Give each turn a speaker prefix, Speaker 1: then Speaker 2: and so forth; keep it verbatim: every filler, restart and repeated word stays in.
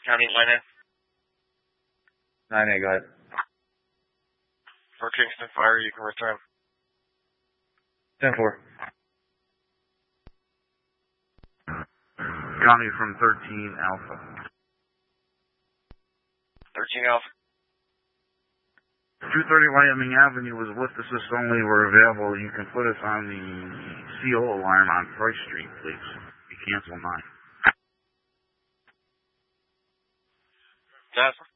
Speaker 1: County line in.
Speaker 2: nine eight, go ahead.
Speaker 1: For Kingston Fire, you can return.
Speaker 2: ten four.
Speaker 3: County from thirteen Alpha.
Speaker 1: thirteen Alpha.
Speaker 3: two thirty Wyoming Avenue was lift assist only were available. You can put us on the C O alarm on Price Street, please. You cancel nine.
Speaker 1: Jasper?